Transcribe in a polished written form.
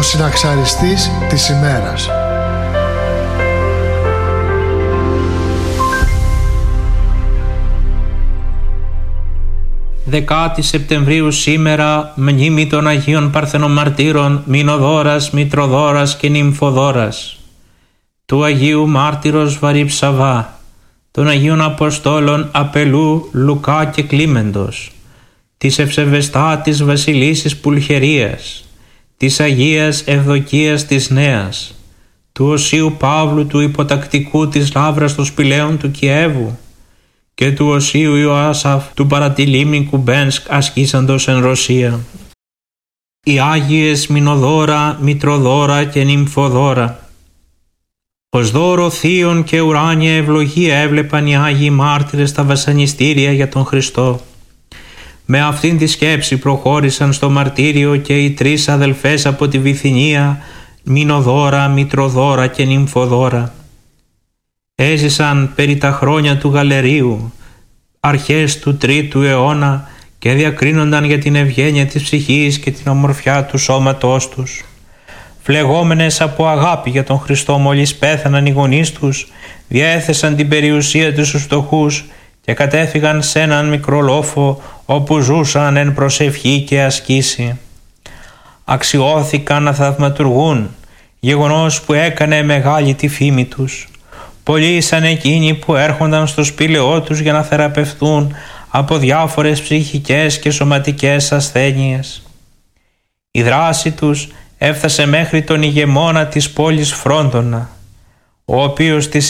συναξαριστής της ημέρας. Δεκάτη Σεπτεμβρίου σήμερα, μνήμη των Αγίων Παρθενομαρτύρων Μηνοδόρας, Μητροδόρας και Νυμφοδόρας, του Αγίου Μάρτυρος Βαρυψαβά, των Αγίων Αποστόλων Απελού, Λουκά και Κλίμεντος, της Ευσεβεστάτης Βασιλίσσης Πουλχερίας, της Αγίας Ευδοκίας της Νέας, του Οσίου Παύλου του Υποτακτικού της Λαύρας των Σπηλαίων του Κιέβου και του Οσίου Ιωάσαφ του Παρατηλίμικου Μπένσκ ασκήσαντος εν Ρωσία. Οι Άγιες Μηνοδόρα, Μητροδόρα και Νυμφοδόρα. Ως δώρο θείων και ουράνια ευλογία έβλεπαν οι Άγιοι Μάρτυρες τα βασανιστήρια για τον Χριστό. Με αυτήν τη σκέψη προχώρησαν στο μαρτύριο και οι τρεις αδελφές από τη Βυθινία, Μηνοδόρα, Μητροδόρα και Νυμφοδόρα. Έζησαν περί τα χρόνια του Γαλερίου, αρχές του 3ου αιώνα, και διακρίνονταν για την ευγένεια της ψυχής και την ομορφιά του σώματός τους. Φλεγόμενες από αγάπη για τον Χριστό μόλις πέθαναν οι γονείς τους, διέθεσαν την περιουσία τους στους φτωχούς και κατέφυγαν σε έναν μικρό λόφο όπου ζούσαν εν προσευχή και ασκήση. Αξιώθηκαν να θαυματουργούν, γεγονός που έκανε μεγάλη τη φήμη τους. Πολλοί σαν εκείνοι που έρχονταν στο σπήλαιό τους για να θεραπευθούν από διάφορες ψυχικές και σωματικές ασθένειες. Η δράση τους έφτασε μέχρι τον ηγεμόνα της πόλης Φρόντονα, ο οποίος τις